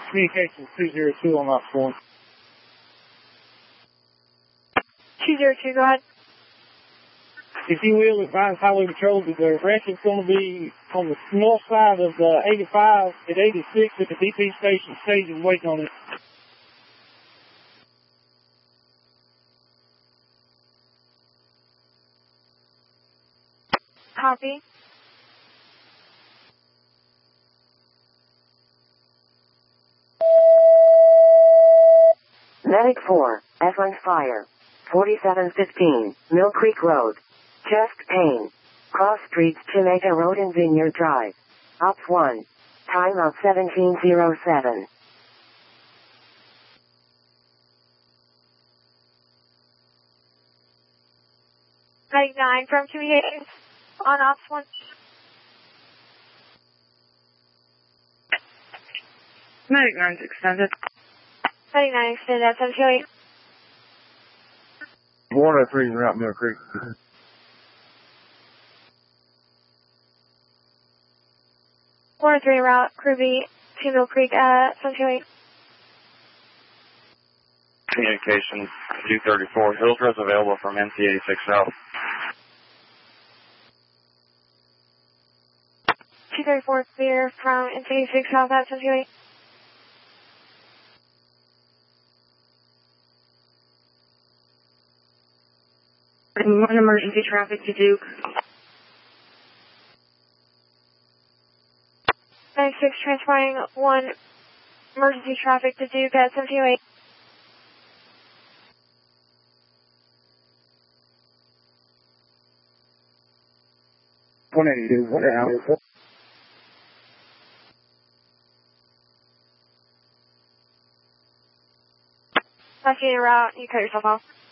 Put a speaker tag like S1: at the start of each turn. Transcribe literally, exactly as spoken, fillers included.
S1: Communications two zero two on Ops one.
S2: two zero two, go ahead.
S1: If you will, advise highway patrol that the wreck is going to be on the north side of the eighty-five at eighty-six at the D P station station waiting on it.
S2: Copy.
S3: Medic four, F one Fire, forty-seven fifteen, Mill Creek Road. Chest pain. Cross Streets, Jamaica Road and Vineyard Drive. Ops one. Time of seventeen oh seven.
S2: Medic nine from communications on Ops one.
S4: Medic nine's extended.
S2: Medic nine extended at seven two eight.
S5: one oh three route Mill Creek.
S2: one oh three route, Crew B, to Mill Creek at seven two eight.
S6: Communications two thirty-four, Hillsboro's available from N C eighty-six South.
S2: two thirty-four clear from N C eighty-six South at seven two eight.
S4: One emergency traffic to Duke.
S2: ninety-six transporting one emergency traffic to Duke at seven two eight.
S1: one eighty-two, one out.
S2: Last unit route, you cut yourself off.